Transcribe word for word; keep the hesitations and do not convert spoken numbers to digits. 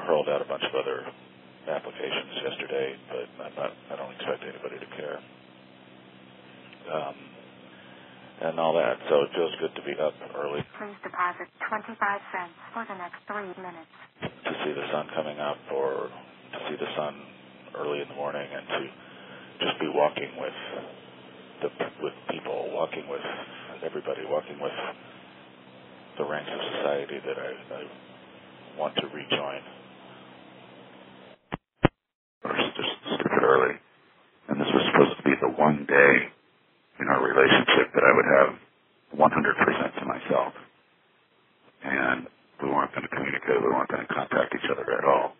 hurled out a bunch of other applications yesterday, but I'm not, I don't expect anybody to care. Um, and all that. So it feels good to be up early. Please deposit twenty-five cents for the next three minutes. To see the sun coming up, or to see the sun early in the morning, and to just be walking with the with people, walking with everybody, walking with the ranks of society that I, I want to rejoin. I was just stupid early, and this was supposed to be the one day in our relationship that I would have one hundred percent to myself. And we weren't going to communicate, we weren't going to contact each other at all.